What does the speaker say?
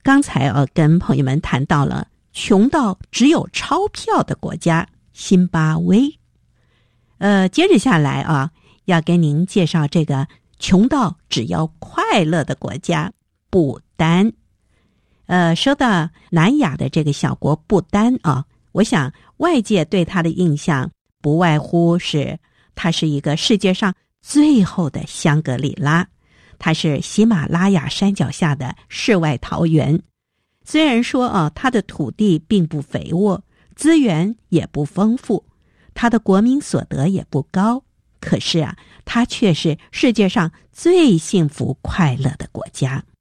刚才跟朋友们谈到了穷到只有钞票的国家辛巴威。接着下来要跟您介绍这个穷到只要快乐的国家不丹。说到南亚的这个小国不丹我想外界对它的印象不外乎是它是一个世界上最后的香格里拉，它是喜马拉雅山脚下的世外桃源。虽然说它的土地并不肥沃，资源也不丰富，它的国民所得也不高，可是它却是世界上最幸福快乐的国家。